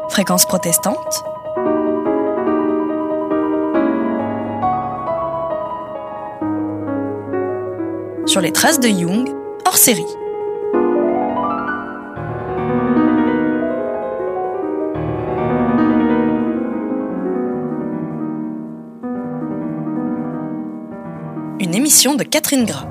Fréquence protestante. Sur les traces de Jung, hors série. Une émission de Catherine Gras.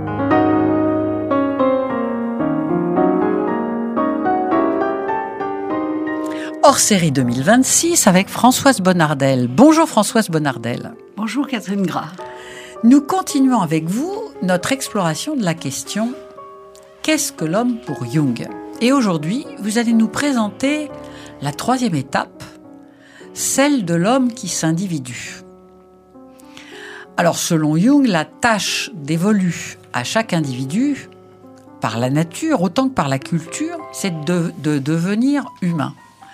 Hors série 2026 avec Françoise Bonnardel. Bonjour Françoise Bonnardel. Bonjour Catherine Gras. Nous continuons avec vous notre exploration de la question « Qu'est-ce que l'homme pour Jung ?» Et aujourd'hui, vous allez nous présenter la troisième étape, celle de l'homme qui s'individue. Alors selon Jung, la tâche dévolue à chaque individu, par la nature autant que par la culture, c'est de devenir humain.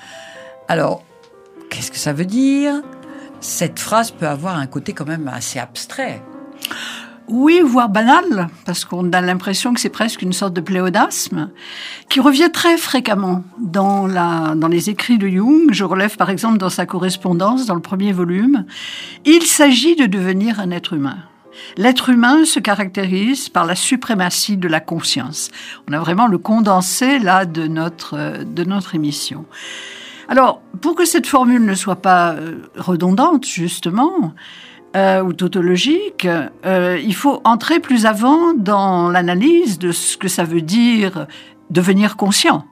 Alors, qu'est-ce que ça veut dire ? Cette phrase peut avoir un côté quand même assez abstrait. Oui, voire banal, parce qu'on a l'impression que c'est presque une sorte de pléonasme qui revient très fréquemment dans les écrits de Jung. Je relève par exemple dans sa correspondance, dans le premier volume, il s'agit de devenir un être humain. L'être humain se caractérise par la suprématie de la conscience. On a vraiment le condensé là de notre émission. Alors, pour que cette formule ne soit pas redondante, justement, ou tautologique, il faut entrer plus avant dans l'analyse de ce que ça veut dire devenir conscient.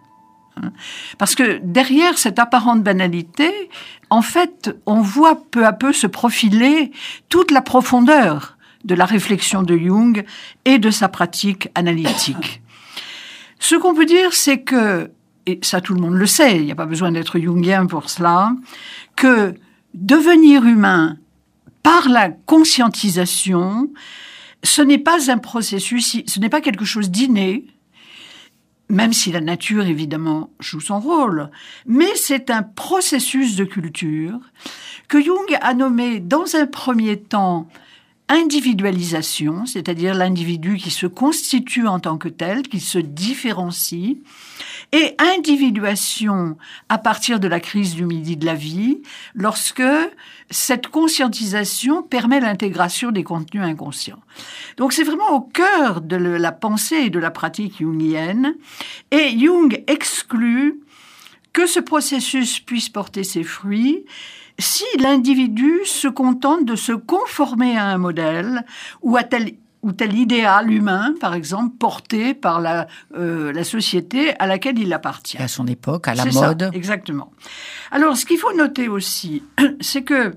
Parce que derrière cette apparente banalité, en fait, on voit peu à peu se profiler toute la profondeur de la réflexion de Jung et de sa pratique analytique. Ce qu'on peut dire, c'est que, et ça tout le monde le sait, il n'y a pas besoin d'être jungien pour cela, que devenir humain par la conscientisation, ce n'est pas un processus, ce n'est pas quelque chose d'inné, même si la nature, évidemment, joue son rôle, mais c'est un processus de culture que Jung a nommé dans un premier temps individualisation, c'est-à-dire l'individu qui se constitue en tant que tel, qui se différencie, et individuation à partir de la crise du midi de la vie, lorsque cette conscientisation permet l'intégration des contenus inconscients. Donc c'est vraiment au cœur de la pensée et de la pratique jungienne, et Jung exclut que ce processus puisse porter ses fruits si l'individu se contente de se conformer à un modèle ou tel idéal humain, par exemple, porté par la société à laquelle il appartient. À son époque, à la c'est mode. Ça, exactement. Alors, ce qu'il faut noter aussi, c'est que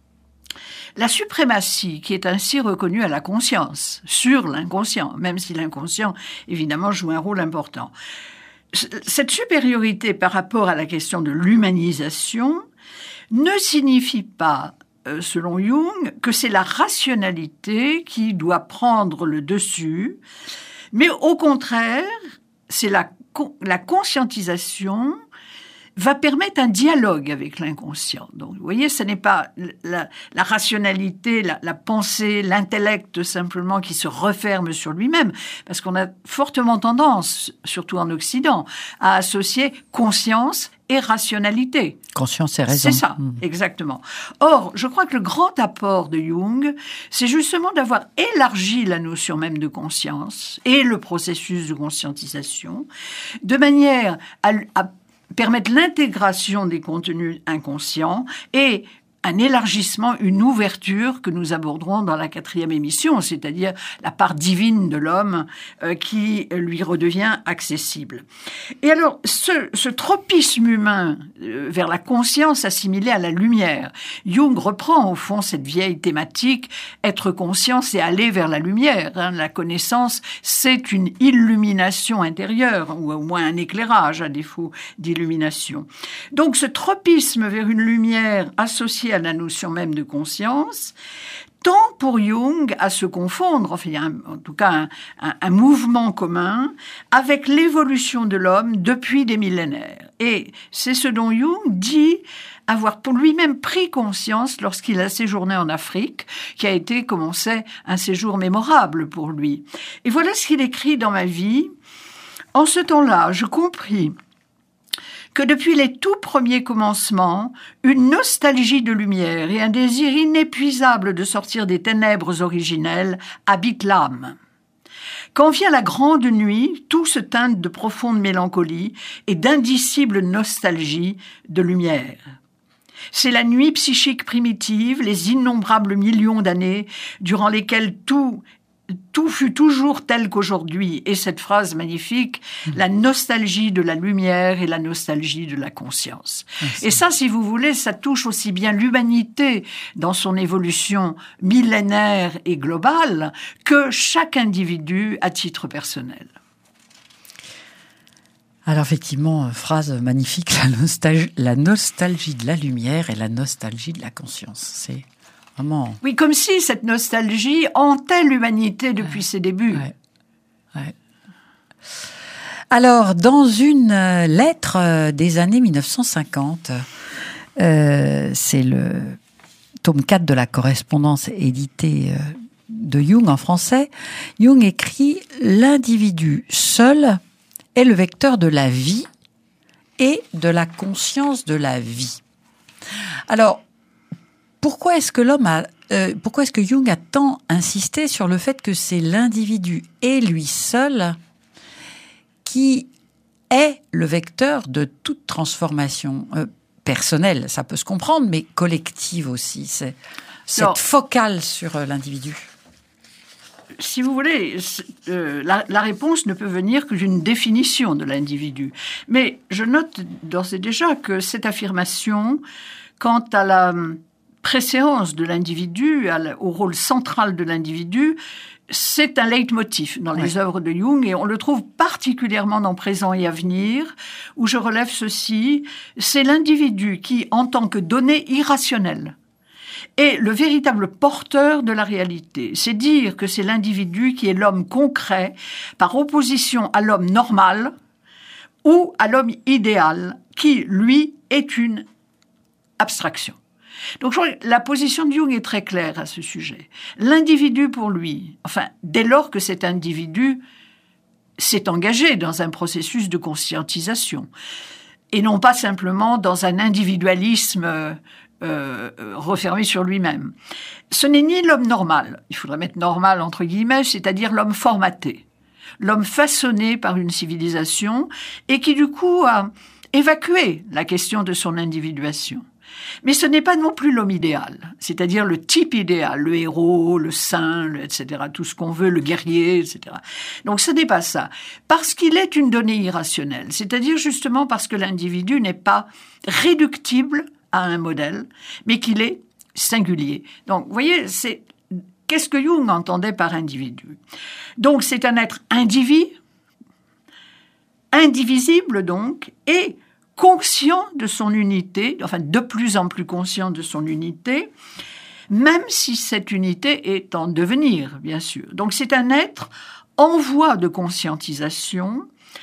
la suprématie qui est ainsi reconnue à la conscience, sur l'inconscient, même si l'inconscient, évidemment, joue un rôle important, cette supériorité par rapport à la question de l'humanisation ne signifie pas, selon Jung, que c'est la rationalité qui doit prendre le dessus, mais au contraire, c'est la conscientisation va permettre un dialogue avec l'inconscient. Donc, vous voyez, ce n'est pas la rationalité, la pensée, l'intellect simplement qui se referme sur lui-même, parce qu'on a fortement tendance, surtout en Occident, à associer conscience et rationalité. Conscience et raison. C'est ça, exactement. Or, je crois que le grand apport de Jung, c'est justement d'avoir élargi la notion même de conscience et le processus de conscientisation, de manière à permettre l'intégration des contenus inconscients et un élargissement, une ouverture que nous aborderons dans la 4e émission, c'est-à-dire la part divine de l'homme qui lui redevient accessible. Et alors, ce tropisme humain vers la conscience assimilée à la lumière, Jung reprend au fond cette vieille thématique, être conscient, c'est aller vers la lumière. La connaissance, c'est une illumination intérieure, ou au moins un éclairage à défaut d'illumination. Donc, ce tropisme vers une lumière associée à la notion même de conscience, tend pour Jung à se confondre, enfin il y a en tout cas un mouvement commun avec l'évolution de l'homme depuis des millénaires. Et c'est ce dont Jung dit avoir pour lui-même pris conscience lorsqu'il a séjourné en Afrique, qui a été, comme on sait, un séjour mémorable pour lui. Et voilà ce qu'il écrit dans Ma vie. En ce temps-là, je compris que depuis les tout premiers commencements, une nostalgie de lumière et un désir inépuisable de sortir des ténèbres originelles habitent l'âme. Quand vient la grande nuit, tout se teinte de profonde mélancolie et d'indicible nostalgie de lumière. C'est la nuit psychique primitive, les innombrables millions d'années durant lesquelles tout fut toujours tel qu'aujourd'hui. Et cette phrase magnifique, la nostalgie de la lumière et la nostalgie de la conscience. Merci. Et ça, si vous voulez, ça touche aussi bien l'humanité dans son évolution millénaire et globale que chaque individu à titre personnel. Alors effectivement, phrase magnifique, la nostalgie de la lumière et la nostalgie de la conscience. C'est vraiment... Oui, comme si cette nostalgie hantait l'humanité depuis ses débuts. Ouais. Alors, dans une lettre des années 1950, c'est le tome 4 de la correspondance éditée de Jung en français, Jung écrit « L'individu seul est le vecteur de la vie et de la conscience de la vie. » Alors, pourquoi est-ce que Jung a tant insisté sur le fait que c'est l'individu et lui seul qui est le vecteur de toute transformation personnelle, ça peut se comprendre, mais collective aussi. C'est cette focale sur l'individu. Si vous voulez, la réponse ne peut venir que d'une définition de l'individu. Mais je note d'ores et déjà que cette affirmation, quant à la préséance de l'individu, au rôle central de l'individu, c'est un leitmotiv dans les œuvres de Jung et on le trouve particulièrement dans Présent et Avenir, où je relève ceci, c'est l'individu qui, en tant que donnée irrationnelle, est le véritable porteur de la réalité. C'est dire que c'est l'individu qui est l'homme concret par opposition à l'homme normal ou à l'homme idéal qui, lui, est une abstraction. Donc, je crois que la position de Jung est très claire à ce sujet. L'individu pour lui, enfin, dès lors que cet individu s'est engagé dans un processus de conscientisation, et non pas simplement dans un individualisme refermé sur lui-même. Ce n'est ni l'homme normal, il faudrait mettre normal entre guillemets, c'est-à-dire l'homme formaté, l'homme façonné par une civilisation et qui du coup a évacué la question de son individuation. Mais ce n'est pas non plus l'homme idéal, c'est-à-dire le type idéal, le héros, le saint, etc., tout ce qu'on veut, le guerrier, etc. Donc ce n'est pas ça, parce qu'il est une donnée irrationnelle, c'est-à-dire justement parce que l'individu n'est pas réductible à un modèle, mais qu'il est singulier. Donc, vous voyez, qu'est-ce que Jung entendait par individu ? Donc, c'est un être indivisible donc, et conscient de son unité, enfin de plus en plus conscient de son unité, même si cette unité est en devenir, bien sûr. Donc, c'est un être en voie de conscientisation,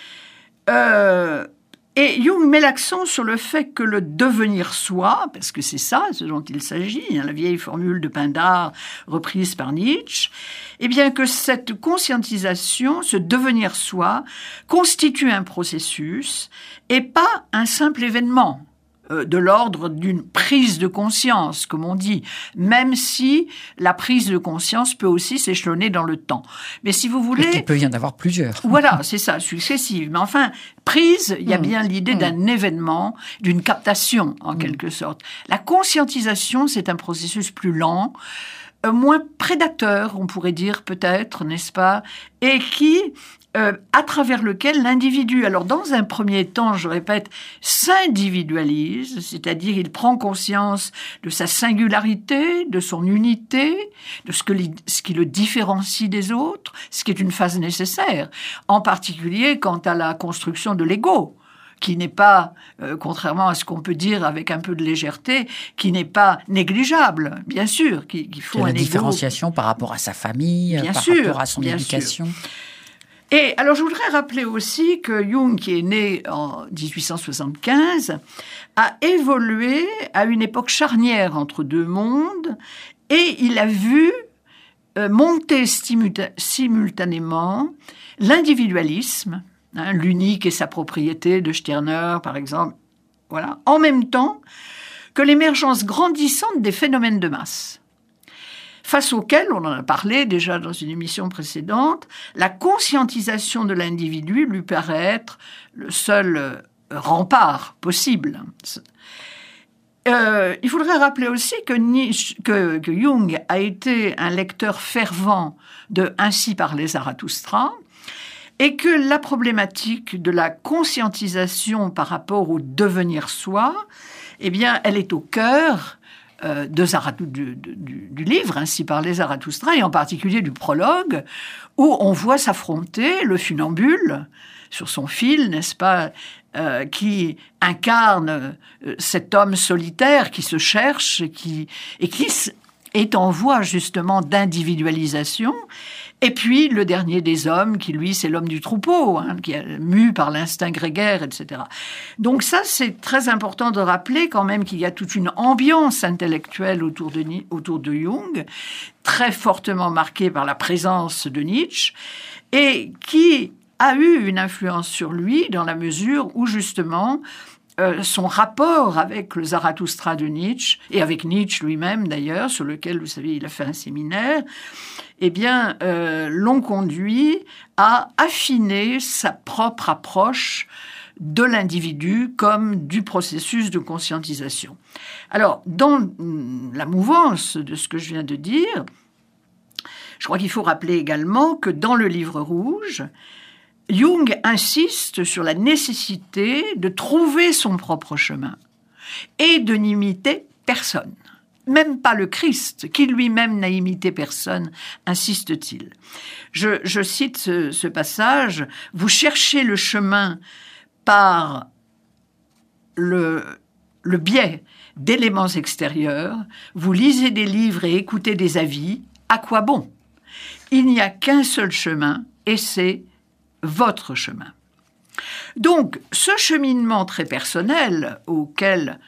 et Jung met l'accent sur le fait que le devenir soi, parce que c'est ça ce dont il s'agit, la vieille formule de Pindar reprise par Nietzsche, eh bien que cette conscientisation, ce devenir soi, constitue un processus et pas un simple événement de l'ordre d'une prise de conscience, comme on dit, même si la prise de conscience peut aussi s'échelonner dans le temps. Mais si vous voulez... Il peut y en avoir plusieurs. Voilà, c'est ça, successive. Mais enfin, prise, il y a bien l'idée d'un événement, d'une captation, en quelque sorte. La conscientisation, c'est un processus plus lent, moins prédateur, on pourrait dire peut-être, n'est-ce pas, et qui... à travers lequel l'individu, alors dans un premier temps, je répète, s'individualise, c'est-à-dire il prend conscience de sa singularité, de son unité, de ce qui le différencie des autres, ce qui est une phase nécessaire, en particulier quant à la construction de l'ego, qui n'est pas, contrairement à ce qu'on peut dire avec un peu de légèreté, qui n'est pas négligeable, bien sûr, qu'il faut un ego. La différenciation par rapport à sa famille, bien par sûr, rapport à son éducation. Sûr. Et alors, je voudrais rappeler aussi que Jung, qui est né en 1875, a évolué à une époque charnière entre deux mondes et il a vu monter simultanément l'individualisme, l'unique et sa propriété de Stirner, par exemple, voilà, en même temps que l'émergence grandissante des phénomènes de masse, face auxquels, on en a parlé déjà dans une émission précédente, la conscientisation de l'individu lui paraît être le seul rempart possible. Il faudrait rappeler aussi que Jung a été un lecteur fervent de Ainsi parlait Zarathustra, et que la problématique de la conscientisation par rapport au devenir soi, eh bien, elle est au cœur du livre Ainsi parlait Zarathustra, et en particulier du prologue, où on voit s'affronter le funambule sur son fil, n'est-ce pas, qui incarne cet homme solitaire qui se cherche et qui est en voie justement d'individualisation. Et puis le dernier des hommes, qui lui, c'est l'homme du troupeau, qui est mu par l'instinct grégaire, etc. Donc ça, c'est très important de rappeler quand même qu'il y a toute une ambiance intellectuelle autour de Jung, très fortement marquée par la présence de Nietzsche, et qui a eu une influence sur lui dans la mesure où justement son rapport avec le Zarathustra de Nietzsche, et avec Nietzsche lui-même d'ailleurs, sur lequel, vous savez, il a fait un séminaire, eh bien, l'ont conduit à affiner sa propre approche de l'individu comme du processus de conscientisation. Alors, dans la mouvance de ce que je viens de dire, je crois qu'il faut rappeler également que dans le Livre rouge, Jung insiste sur la nécessité de trouver son propre chemin et de n'imiter personne. Même pas le Christ, qui lui-même n'a imité personne, insiste-t-il. Je cite ce passage. « Vous cherchez le chemin par le biais d'éléments extérieurs, vous lisez des livres et écoutez des avis, à quoi bon ? Il n'y a qu'un seul chemin, et c'est votre chemin. » Donc, ce cheminement très personnel auquel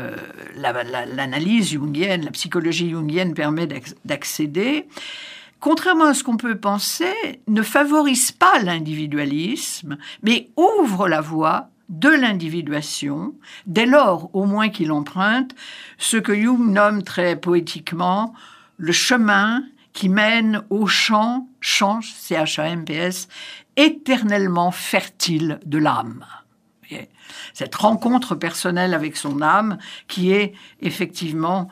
l'analyse jungienne, la psychologie jungienne permet d'accéder, contrairement à ce qu'on peut penser, ne favorise pas l'individualisme, mais ouvre la voie de l'individuation, dès lors au moins qu'il emprunte ce que Jung nomme très poétiquement le chemin qui mène au champ, C-H-A-M-P-S, éternellement fertile de l'âme. Cette rencontre personnelle avec son âme qui est effectivement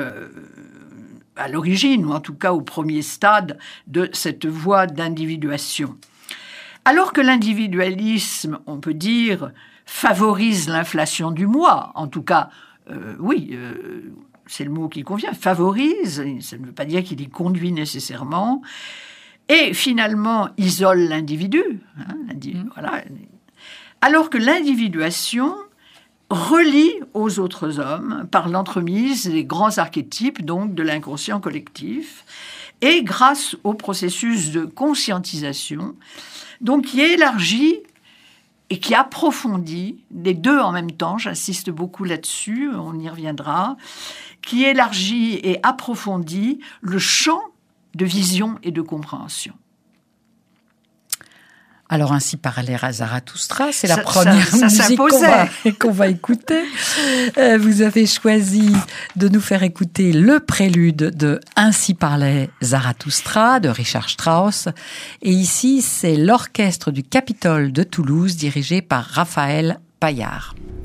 à l'origine, ou en tout cas au premier stade de cette voie d'individuation. Alors que l'individualisme, on peut dire, favorise l'inflation du moi, en tout cas, c'est le mot qui convient, favorise, ça ne veut pas dire qu'il y conduit nécessairement, et finalement isole l'individu. Voilà. Alors que l'individuation relie aux autres hommes par l'entremise des grands archétypes, donc de l'inconscient collectif, et grâce au processus de conscientisation, donc qui élargit et qui approfondit, les deux en même temps, j'insiste beaucoup là-dessus, on y reviendra, qui élargit et approfondit le champ de vision et de compréhension. Alors, Ainsi parlait Zarathustra, c'est la première musique qu'on va écouter. Vous avez choisi de nous faire écouter le prélude de Ainsi parlait Zarathustra de Richard Strauss. Et ici, c'est l'orchestre du Capitole de Toulouse dirigé par Raphaël Paillard.